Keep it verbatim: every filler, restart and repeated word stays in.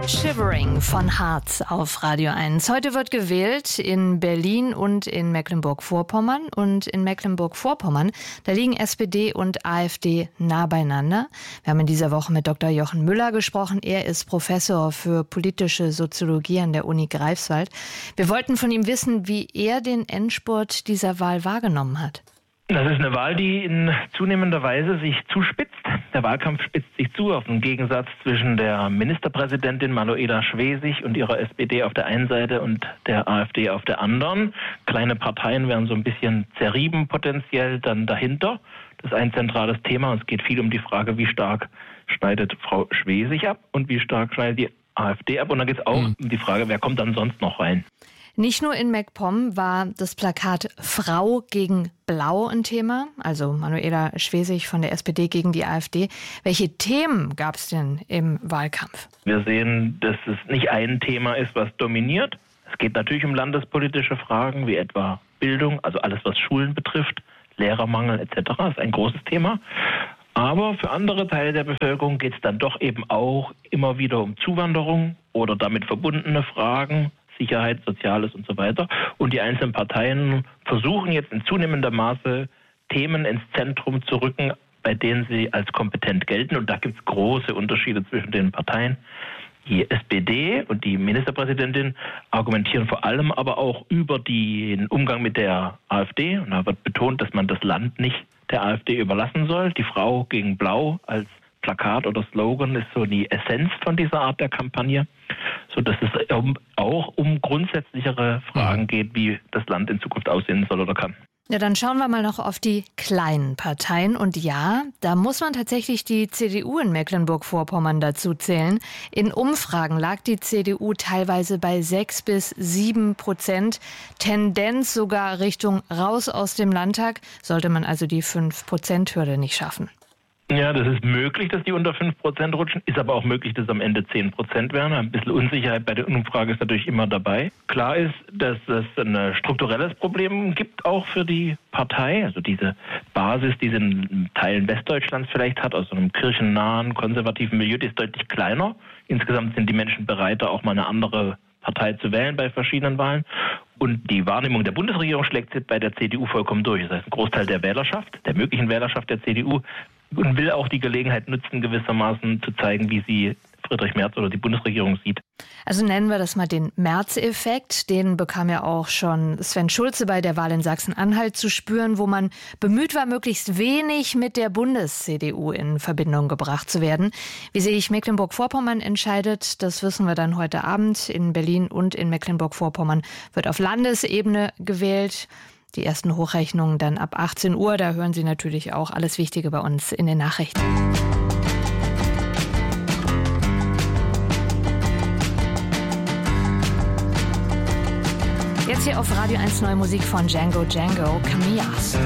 Shivering von Harz auf Radio eins. Heute wird gewählt in Berlin und in Mecklenburg-Vorpommern. Und in Mecklenburg-Vorpommern, da liegen S P D und AfD nah beieinander. Wir haben in dieser Woche mit Doktor Jochen Müller gesprochen. Er ist Professor für politische Soziologie an der Uni Greifswald. Wir wollten von ihm wissen, wie er den Endspurt dieser Wahl wahrgenommen hat. Das ist eine Wahl, die in zunehmender Weise sich zuspitzt. Der Wahlkampf spitzt sich zu auf einen Gegensatz zwischen der Ministerpräsidentin Manuela Schwesig und ihrer S P D auf der einen Seite und der AfD auf der anderen. Kleine Parteien werden so ein bisschen zerrieben potenziell dann dahinter. Das ist ein zentrales Thema. Es geht viel um die Frage, wie stark schneidet Frau Schwesig ab und wie stark schneidet die AfD ab. Und dann geht es auch mhm. um die Frage, wer kommt dann sonst noch rein. Nicht nur in MacPom war das Plakat Frau gegen Blau ein Thema, also Manuela Schwesig von der S P D gegen die AfD. Welche Themen gab es denn im Wahlkampf? Wir sehen, dass es nicht ein Thema ist, was dominiert. Es geht natürlich um landespolitische Fragen, wie etwa Bildung, also alles, was Schulen betrifft, Lehrermangel et cetera. Das ist ein großes Thema. Aber für andere Teile der Bevölkerung geht es dann doch eben auch immer wieder um Zuwanderung oder damit verbundene Fragen, Sicherheit, Soziales und so weiter. Und die einzelnen Parteien versuchen jetzt in zunehmendem Maße Themen ins Zentrum zu rücken, bei denen sie als kompetent gelten. Und da gibt es große Unterschiede zwischen den Parteien. Die S P D und die Ministerpräsidentin argumentieren vor allem aber auch über den Umgang mit der AfD. Und da wird betont, dass man das Land nicht der AfD überlassen soll. Die Frau gegen Blau als Plakat oder Slogan ist so die Essenz von dieser Art der Kampagne, so dass es auch um grundsätzlichere Fragen geht, wie das Land in Zukunft aussehen soll oder kann. Ja, dann schauen wir mal noch auf die kleinen Parteien. Und ja, da muss man tatsächlich die C D U in Mecklenburg-Vorpommern dazu zählen. In Umfragen lag die C D U teilweise bei sechs bis sieben Prozent. Tendenz sogar Richtung raus aus dem Landtag, sollte man also die fünf Prozent Hürde nicht schaffen. Ja, das ist möglich, dass die unter fünf Prozent rutschen. Ist aber auch möglich, dass es am Ende zehn Prozent werden. Ein bisschen Unsicherheit bei der Umfrage ist natürlich immer dabei. Klar ist, dass es ein strukturelles Problem gibt, auch für die Partei. Also diese Basis, die sie in Teilen Westdeutschlands vielleicht hat, aus so einem kirchennahen, konservativen Milieu, die ist deutlich kleiner. Insgesamt sind die Menschen bereiter, auch mal eine andere Partei zu wählen bei verschiedenen Wahlen. Und die Wahrnehmung der Bundesregierung schlägt bei der C D U vollkommen durch. Das heißt, ein Großteil der Wählerschaft, der möglichen Wählerschaft der C D U, und will auch die Gelegenheit nutzen, gewissermaßen zu zeigen, wie sie Friedrich Merz oder die Bundesregierung sieht. Also nennen wir das mal den Merz-Effekt. Den bekam ja auch schon Sven Schulze bei der Wahl in Sachsen-Anhalt zu spüren, wo man bemüht war, möglichst wenig mit der Bundes-C D U in Verbindung gebracht zu werden. Wie sich Mecklenburg-Vorpommern entscheidet, das wissen wir dann heute Abend. In Berlin und in Mecklenburg-Vorpommern wird auf Landesebene gewählt. Die ersten Hochrechnungen dann ab achtzehn Uhr. Da hören Sie natürlich auch alles Wichtige bei uns in den Nachrichten. Jetzt hier auf Radio eins Neue Musik von Django Django, Camillas.